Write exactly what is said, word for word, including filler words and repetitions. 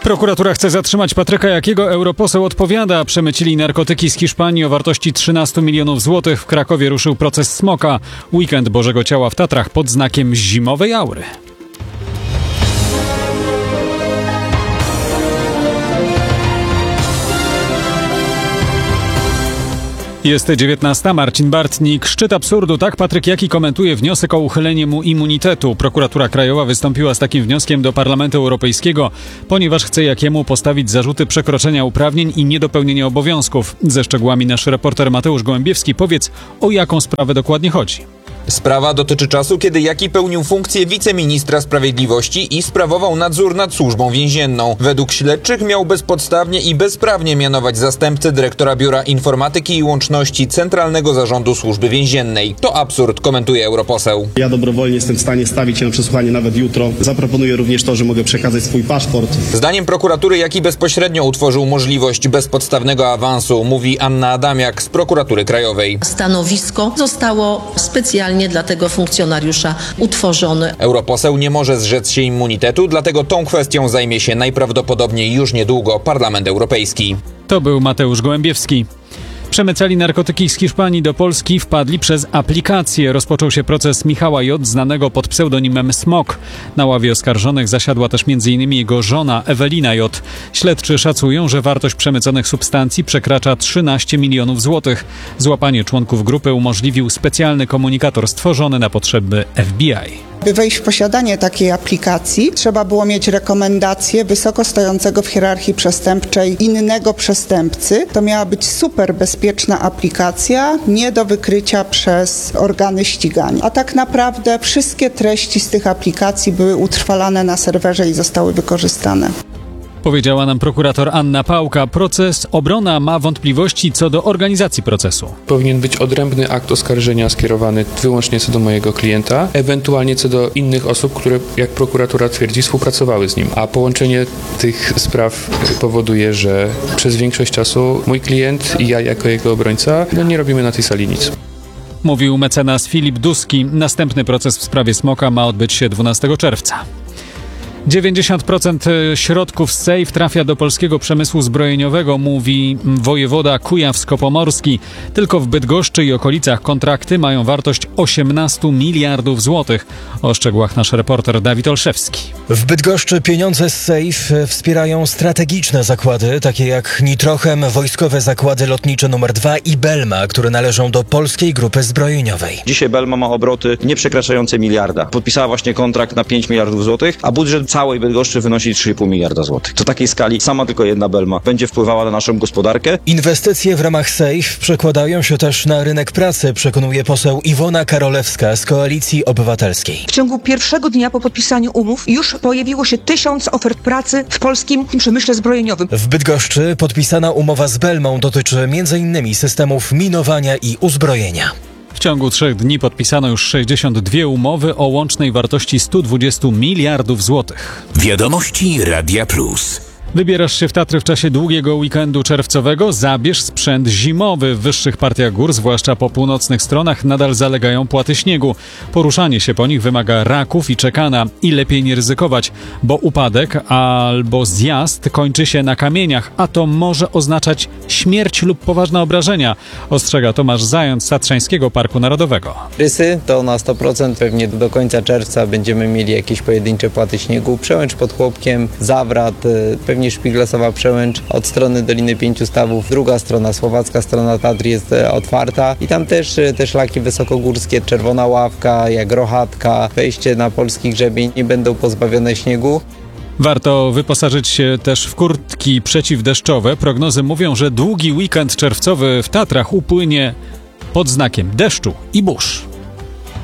Prokuratura chce zatrzymać Patryka Jakiego. Europoseł odpowiada. Przemycili narkotyki z Hiszpanii o wartości trzynastu milionów złotych. W Krakowie ruszył proces Smoka. Weekend Bożego Ciała w Tatrach pod znakiem zimowej aury. Jest dziewiętnasta. Marcin Bartnik. Szczyt absurdu. Tak Patryk Jaki komentuje wniosek o uchylenie mu immunitetu. Prokuratura Krajowa wystąpiła z takim wnioskiem do Parlamentu Europejskiego, ponieważ chce Jakiemu postawić zarzuty przekroczenia uprawnień i niedopełnienia obowiązków. Ze szczegółami nasz reporter Mateusz Gołębiewski. Powiedz, o jaką sprawę dokładnie chodzi. Sprawa dotyczy czasu, kiedy Jaki pełnił funkcję wiceministra sprawiedliwości i sprawował nadzór nad służbą więzienną. Według śledczych miał bezpodstawnie i bezprawnie mianować zastępcę dyrektora Biura Informatyki i Łączności Centralnego Zarządu Służby Więziennej. To absurd, komentuje europoseł. Ja dobrowolnie jestem w stanie stawić się na przesłuchanie nawet jutro. Zaproponuję również to, że mogę przekazać swój paszport. Zdaniem prokuratury Jaki bezpośrednio utworzył możliwość bezpodstawnego awansu, mówi Anna Adamiak z Prokuratury Krajowej. Stanowisko zostało specjalnie dla tego funkcjonariusza utworzone. Europoseł nie może zrzec się immunitetu, dlatego tą kwestią zajmie się najprawdopodobniej już niedługo Parlament Europejski. To był Mateusz Gołębiewski. Przemycali narkotyki z Hiszpanii do Polski, wpadli przez aplikację. Rozpoczął się proces Michała J., znanego pod pseudonimem Smok. Na ławie oskarżonych zasiadła też między innymi jego żona Ewelina J. Śledczy szacują, że wartość przemyconych substancji przekracza trzynaście milionów złotych. Złapanie członków grupy umożliwił specjalny komunikator stworzony na potrzeby F B I. By wejść w posiadanie takiej aplikacji, trzeba było mieć rekomendację wysoko stojącego w hierarchii przestępczej innego przestępcy. To miała być super bezpieczna aplikacja, nie do wykrycia przez organy ścigania. A tak naprawdę wszystkie treści z tych aplikacji były utrwalane na serwerze i zostały wykorzystane. Powiedziała nam prokurator Anna Pałka. Proces obrona ma wątpliwości co do organizacji procesu. Powinien być odrębny akt oskarżenia skierowany wyłącznie co do mojego klienta, ewentualnie co do innych osób, które, jak prokuratura twierdzi, współpracowały z nim. A połączenie tych spraw powoduje, że przez większość czasu mój klient i ja jako jego obrońca no nie robimy na tej sali nic. Mówił mecenas Filip Duski. Następny proces w sprawie Smoka ma odbyć się dwunastego czerwca. dziewięćdziesiąt procent środków z Sejf trafia do polskiego przemysłu zbrojeniowego, mówi wojewoda kujawsko-pomorski. Tylko w Bydgoszczy i okolicach kontrakty mają wartość osiemnaście miliardów złotych. O szczegółach nasz reporter Dawid Olszewski. W Bydgoszczy pieniądze z Sejf wspierają strategiczne zakłady, takie jak Nitrochem, wojskowe zakłady lotnicze numer dwa i Belma, które należą do polskiej grupy zbrojeniowej. Dzisiaj Belma ma obroty nie przekraczające miliarda. Podpisała właśnie kontrakt na pięć miliardów złotych, a budżet całej Bydgoszczy wynosi trzy i pół miliarda złotych. To takiej skali sama tylko jedna Belma będzie wpływała na naszą gospodarkę. Inwestycje w ramach Sejf przekładają się też na rynek pracy, przekonuje poseł Iwona Karolewska z Koalicji Obywatelskiej. W ciągu pierwszego dnia po podpisaniu umów już pojawiło się tysiąc ofert pracy w polskim przemyśle zbrojeniowym. W Bydgoszczy podpisana umowa z Belmą dotyczy między innymi systemów minowania i uzbrojenia. W ciągu trzech dni podpisano już sześćdziesiąt dwie umowy o łącznej wartości stu dwudziestu miliardów złotych. Wiadomości Radia Plus. Wybierasz się w Tatry w czasie długiego weekendu czerwcowego? Zabierz sprzęt zimowy. W wyższych partiach gór, zwłaszcza po północnych stronach, nadal zalegają płaty śniegu. Poruszanie się po nich wymaga raków i czekana. I lepiej nie ryzykować, bo upadek albo zjazd kończy się na kamieniach, a to może oznaczać śmierć lub poważne obrażenia, ostrzega Tomasz Zając z Tatrzańskiego Parku Narodowego. Rysy to na sto procent pewnie do końca czerwca będziemy mieli jakieś pojedyncze płaty śniegu. Przełęcz pod Chłopkiem, Zawrat, pewnie Szpiglasowa przełęcz od strony Doliny Pięciu Stawów. Druga strona, słowacka strona Tatry jest otwarta i tam też te szlaki wysokogórskie, Czerwona Ławka, jak Rochatka, wejście na polski grzebień nie będą pozbawione śniegu. Warto wyposażyć się też w kurtki przeciwdeszczowe. Prognozy mówią, że długi weekend czerwcowy w Tatrach upłynie pod znakiem deszczu i burz.